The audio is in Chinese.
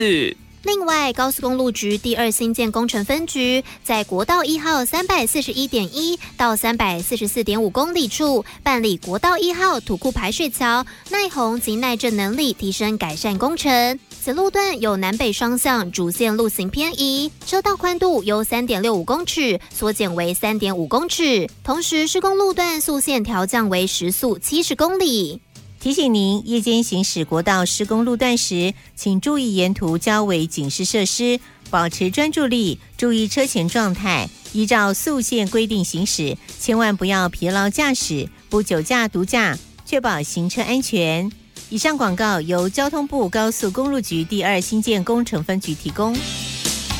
另外，高速公路局第2新建工程分局在国道1号341.1到344.5公里处办理国道1号土库排水桥耐洪及耐震能力提升改善工程。此路段有南北双向主线路行偏移，车道宽度由3.65公尺缩减为3.5公尺，同时施工路段速限调降为时速70公里。 提醒您，夜间行驶国道施工路段时，请注意沿途交围警示设施，保持专注力，注意车前状态，依照速限规定行驶，千万不要疲劳驾驶，不酒驾毒驾，确保行车安全。以上广告由交通部高速公路局第2新建工程分局提供。